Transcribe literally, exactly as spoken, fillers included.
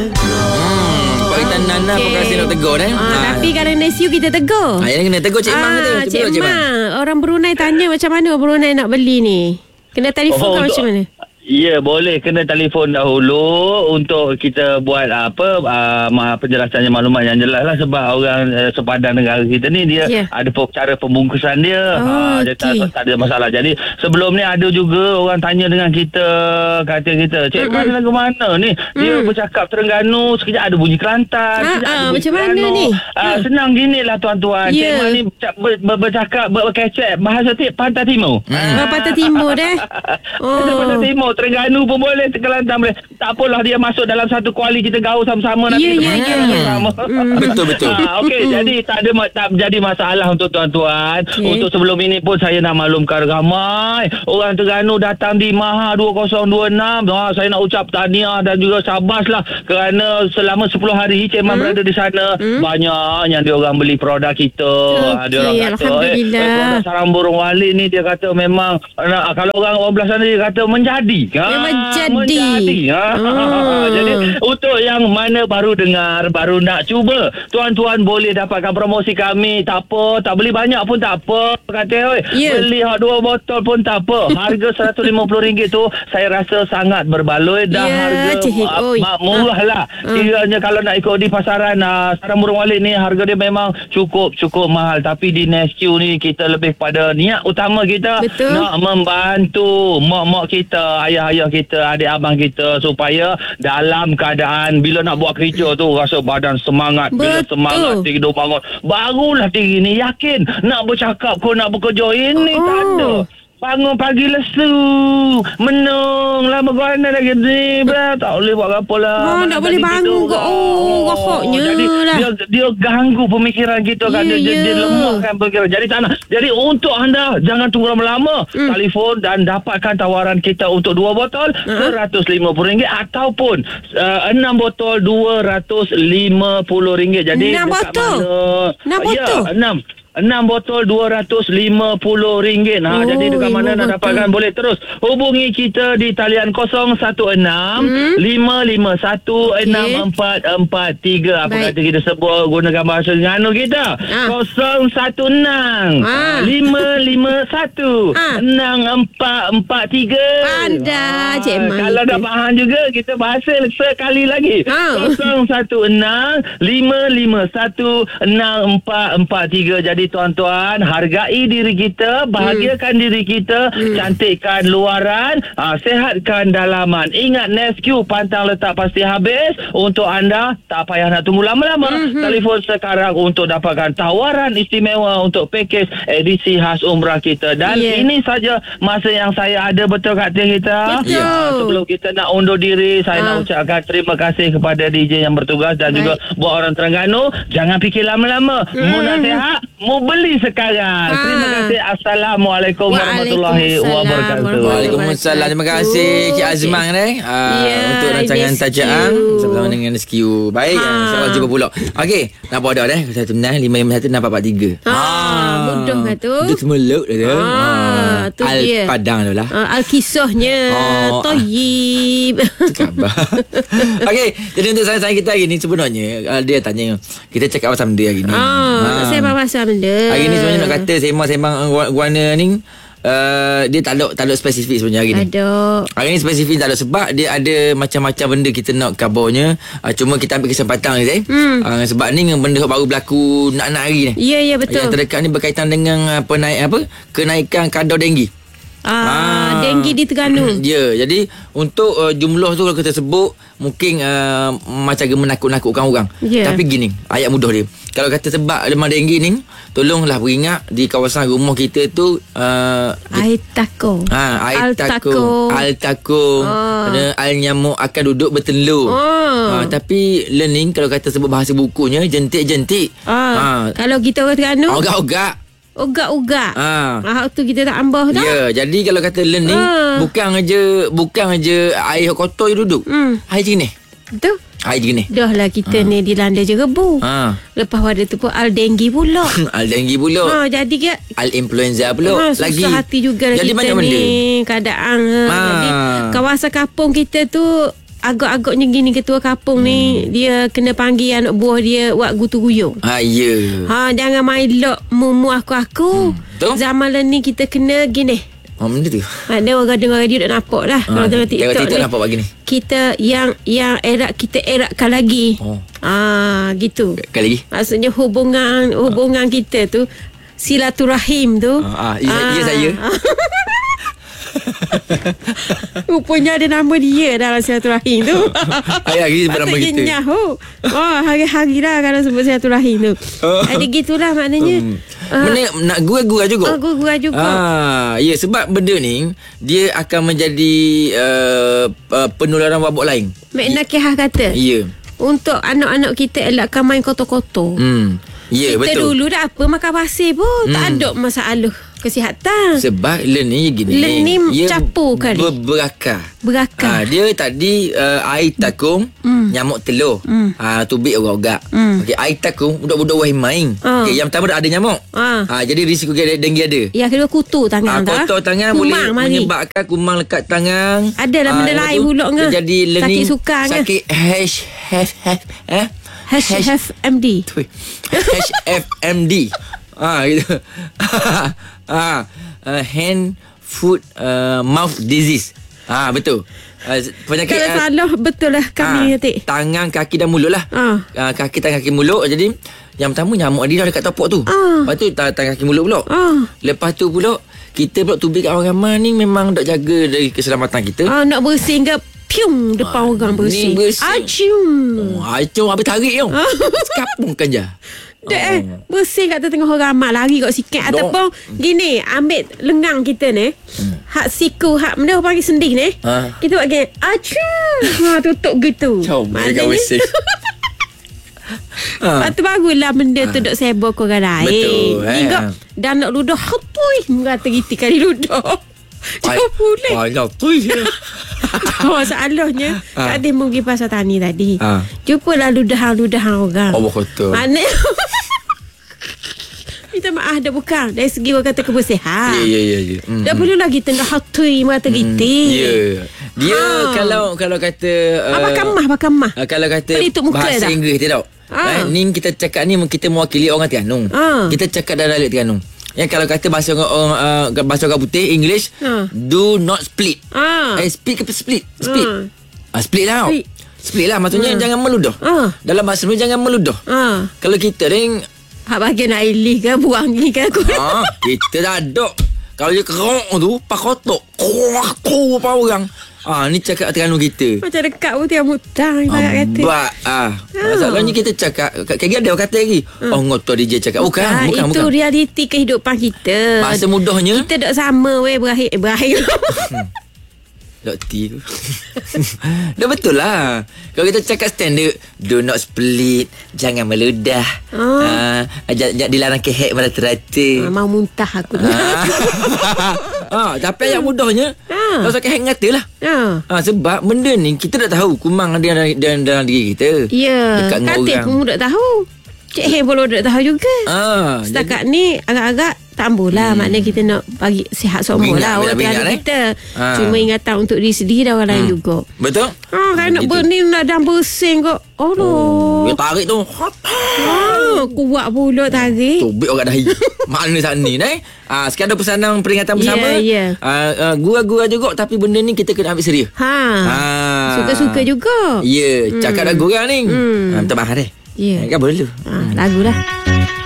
Hmm, Pak kita Nana okay. Pakai nak tegur eh. Ah, ha. Tapi kalau nasi kita tegur. Ah, yang kena tegur Cik Mang tu. Cik Mang. Orang Brunei tanya macam mana Brunei nak beli ni. Kena telefon oh, ke macam mana? Ya, boleh kena telefon dahulu untuk kita buat apa uh, penjelasannya, maklumat yang jelas lah, sebab orang uh, sepadan negara kita ni dia yeah. ada cara pembungkusan dia. Oh, uh, dia tak, okay. tak ada masalah. Jadi sebelum ni ada juga orang tanya dengan kita, kata kita, Cik Mang mm-hmm. lagu mana ni? Dia mm. bercakap Terengganu, sekejap ada bunyi Kelantan, ah, sekejap ah, ada bunyi macam Terengganu. mana ni? Uh, mm. Senang gini lah tuan-tuan. Yeah. Cik Mang ni ber, ber, bercakap, berkecek bahasa tip Pantai Timur. Mm. Ah. Pantai Timur dah. Oh. Pantai Timur, Terengganu pun boleh, Kelantan boleh. Tak apalah dia masuk dalam satu kuali, kita gaul sama-sama nanti. Ya, ya, ya. Betul, betul. Ha, okey, jadi tak ada tak jadi masalah untuk tuan-tuan. Okay. Untuk sebelum ini pun saya nak maklumkan ramai orang Terengganu datang di Maha dua kosong dua enam. Ha, saya nak ucap tahniah dan juga sabaslah kerana selama sepuluh hari Cik Mang hmm? berada di sana. Hmm? Banyak yang dia orang beli produk kita. Okay, dia orang kata, Alhamdulillah. Eh, produk sarang burung walit ni dia kata memang nah, kalau orang orang belah sana dia kata menjadi. Ha, menjadi. menjadi. Ha. Oh. Jadi untuk yang mana baru dengar, baru nak cuba, tuan-tuan boleh dapatkan promosi kami. Tak apa, tak beli banyak pun tak apa. Kata yeah. beli dua botol pun tak apa. Harga seratus lima puluh ringgit tu saya rasa sangat berbaloi. Dah yeah, harga uh, murah lah. Uh. Kiranya kalau nak ikut di pasaran uh, sarang burung walit ni harga dia memang cukup cukup mahal. Tapi di Nescue ni kita lebih pada niat utama kita. Betul. Nak membantu mak-mak kita, ayah-ayah kita, adik abang kita supaya dalam keadaan bila nak buat kerja tu rasa badan semangat. Betul. Bila semangat tidur bangun barulah diri ni yakin nak bercakap kau nak bekerja. Ini oh. tak ada. Bangun pagi lesu, menung lah bergana lagi ni, tak boleh buat apa lah. Oh, tak boleh bangun ke. Oh, rokoknya jadi, lah. Dia, dia ganggu pemikiran kita kan. Yeah, dia, yeah. dia lemahkan pemikiran. Jadi tak nak. Jadi untuk anda, jangan tunggu lama-lama. Mm. Telefon dan dapatkan tawaran kita untuk dua botol, uh-huh. seratus lima puluh ringgit ataupun uh, enam botol, dua ratus lima puluh ringgit. Jadi enam botol? enam botol? Ya, enam. enam botol dua ratus lima puluh ringgit. Ha, oh, jadi dekat mana nak dapatkan boleh terus hubungi kita di talian kosong satu enam lima lima satu enam empat empat tiga. Apa kata kita sebut gunakan bahasa Terengganu kita? Ha. kosong satu enam lima lima satu enam empat empat tiga. Pandai Cik Mang. Kalau dah faham juga kita bahasa sekali lagi. Ha. kosong satu enam lima lima satu enam empat empat tiga. Jadi tuan-tuan, hargai diri kita, bahagiakan hmm. diri kita, hmm. cantikkan luaran, ha, sehatkan dalaman. Ingat Nescue pantang letak pasti habis. Untuk anda tak payah nak tunggu lama-lama. Hmm. Telefon sekarang untuk dapatkan tawaran istimewa untuk pakej edisi khas umrah kita. Dan yeah. ini saja masa yang saya ada, betul kat kita. Betul. Ha, sebelum kita nak undur diri, saya ha. nak ucapkan terima kasih kepada D J yang bertugas dan Baik. juga buat orang Terengganu. Jangan fikir lama-lama. Hmm. Mu nak sihat, mau beli sekarang. Ha. Terima kasih. Assalamualaikum warahmatullahi wabarakatuh. Waalaikumsalam. Terima kasih Cik Azman eh, uh, yeah, untuk rancangan tajaan bersama dengan Nescue. Baik, ha. InsyaAllah jumpa pula. Okey, nak buat dah eh. satu enam lima lima satu enam empat empat tiga. Ha, mudah kan tu. Dia semeluk dah tu. Ha, tu Al dia. Padang tu lah. Ha, Al-Kisahnya. Oh, Toyib. Khabar. Okey, jadi untuk saya-saya kita hari ni sebenarnya uh, dia tanya kita cakap pasal benda hari ni. Oh, ha. Saya pasal benda. Hari ni sebenarnya nak kata sembang-sembang guana ni uh, dia tak ada tak ada spesifik sebenarnya hari ni. Ada. Hari ni spesifik tak ada sebab dia ada macam-macam benda kita nak kabarnya. Uh, cuma kita ambil kesempatan ni eh. Hmm. Uh, sebab ni benda baru berlaku nak-nak hari ni. Ya ya betul. Yang terdekat ni berkaitan dengan apa naik apa? Kenaikan kadar denggi. Ah, ah, denggi di Terengganu. Ya, jadi untuk uh, jumlah tu kalau kita sebut mungkin uh, macam menakut-nakutkan orang. Yeah. Tapi gini, ayat mudah dia. Kalau kata sebab demam denggi ni, tolonglah beringat di kawasan rumah kita tu uh, air tako. Ha, air tako, al tako. Oh. Air nyamuk akan duduk bertelur. Oh. Ha, tapi learning kalau kata sebut bahasa bukunya jentik-jentik. Oh. Ha. Kalau kita orang Terengganu, ogak-ogak. Ogak-ogak. Ha. Ah, tu kita tak ambah dah. Ya, jadi kalau kata learning ha. bukan aja bukan aja air kotor je duduk. Hmm. Air jernih. Betul. Air jernih. Dah lah kita ha. ni dilanda je rebu. Ha. Lepas pada tu pun al denggi pula. al denggi pula. Ha, jadi ke al influenza pula. Ha, susah lagi hati juga jadi kita banyak ni benda. keadaan. Ha. Ha. Jadi kawasan kampung kita tu agak-agaknya gini ketua kampung hmm. ni dia kena panggil anak buah dia buat gutu guyung. Ha ya. Yeah. Ha jangan main lok mumu aku-aku. Hmm. Zaman ni kita kena gini. Oh benda tu. Ada orang dengar radio dah nampak lah. Ha, kalau tengok TikTok, TikTok nampak buat gini. Kita yang yang erat kita eratkan lagi. Oh. Ah gitu. Kali lagi. Maksudnya hubungan hubungan oh. kita tu silaturahim tu. Ah, ah, ya, ah. ya saya. Rupanya ada nama dia dalam silaturahim tu. Hari-hari sebut nama kita. Nyahu. Oh, hari-hari lah kalau sebut silaturahim tu. Ada gitulah maknanya. Hmm. Uh, Mana nak gurau-gurau juga. Oh, gurau juga. Ah, ya sebab benda ni dia akan menjadi uh, uh, penularan wabak lain. Mek nak kehah kata. Ya. Untuk anak-anak kita elakkan main kotor-kotor. Hmm. Ya, kita betul. dulu dah apa makan pasir pun hmm. tak ada masalah kesihatan. Sebab learning gini. Learning capur kali. Ber- berakar. Berakar. Ha, dia tadi uh, air takung, mm. nyamuk telur. Mm. Ha, tubik ogak-ogak. Mm. Okey, air takung budak-budak wahai main. Uh. Okey, yang pertama ada nyamuk. Uh. Ha, jadi risiko denggi ada. Yang kedua kutu tangan ha, dah. Kotor tangan kumang boleh mari. Menyebabkan kumang lekat tangan. Adalah benda lain pula ngah. Jadi learning sakit suka ngah. Sakit hash hash hash eh H F M D. H F M D. Ah gitu. ah uh, hand foot uh, mouth disease. Ah betul. Uh, penyakit kalau uh, salah betul lah kami nanti. Uh, tangan, kaki dan mulut lah. Ah. Uh, kaki, tangan, kaki, mulut. Jadi yang pertama nyamuk dia dah dekat topok tu. Ah. Lepas tu tangan, kaki, mulut pula. Ah. Lepas tu pula kita pula tubik kat orang ramai ni memang nak jaga dari keselamatan kita. Ah, nak bersih ke piung depan ah, orang bersih. Acung. Oh, acung habis tarik tau. Sekapungkan je. Dek oh. eh bersih kat tengah orang ramai lari kat sikit ataupun gini ambil lengang kita ni hmm. hak siku hak benda orang panggil sendi ni ha. Kita buat gini acung ha tutup gitu maknanya bersih. Ha. Lepas tu barulah benda tu ha. Duk sebo ke orang lain. Betul eh. Hingga dan nak ludah hatui mengata gitu kali ludah. Jauh boleh. Banyak tu je. Masalahnya ha. Kak Din pergi pasar tani tadi ha. Jumpalah ludahan-ludahan orang. Oh betul. Mana minta maaf dah bukan dari segi orang kata kebersihan. Ya ya ya ya. Mm. Dah perlu lagi tengah hatui mata mm. kita. Ya. Dia ha. kalau kalau kata uh, apa kamah apa kamah. Uh, kalau kata bahasa dah. Inggeris dia tahu. Ha. Eh, ni kita cakap ni kita mewakili orang Terengganu. Ha. Kita cakap dalam dialek Terengganu. Yang kalau kata bahasa orang uh, bahasa orang putih English ha. Do not split. Ha. Eh split ke split? Split. Ha. Ah, split lah. Split. Split lah maksudnya ha. Jangan meludah. Ha. Dalam bahasa Melayu jangan meludah. Ha. Kalau kita ni hak bahagian air ke buang ni kan aku. Ha, kita dah ada. Kalau dia kerok tu pakotok. Kuah tu apa orang. Ah ni cakap Terengganu kita. Macam dekat pun tiang mutang ibarat kata. Ba ah. Masalahnya kita cakap kaki ada orang kata lagi. Hmm. Oh ngotor D J cakap. Bukan, bukan, bukan. Itu bukan. realiti kehidupan kita. Bahasa mudahnya kita dok sama weh berakhir berakhir. Dok T tu. Dah betul lah. Kalau kita cakap standard, do not split, jangan meludah. Oh. Ah, jangan dilarang kehek pada rata. Ah, mau muntah aku. Ah. ah, tapi yang mudahnya ah. Tak usah kehek ngata lah. Ah. Ah, sebab benda ni kita dah tahu kumang ada dalam, dalam, dalam diri kita. Ya. Yeah. Kata pun dah tahu. Cik Hei boleh dah tahu juga. Ah, setakat jadi, ni agak-agak tambah lah. Hmm. Maknanya kita nak bagi sihat semua lah orang tua kita. Ha. Cuma ingatan untuk diri sendiri dan orang lain hmm. juga. Betul? Ha, kan nak berni nak dan bersin kok. Oh, oh dia tarik tu. Ha, kuat pula tarik. Tubik orang dahi. Mana sana ni eh? Ah, sekarang ada pesanan peringatan bersama. Ya, yeah, yeah. Ah, uh, gua-gua juga tapi benda ni kita kena ambil serius. Ha. ha. Suka-suka juga. Ya, yeah, cakap hmm. dah gurang ni. Hmm. Ha, minta maaf deh. Ya. Yeah. Kan boleh dulu. Ha, lagu lah.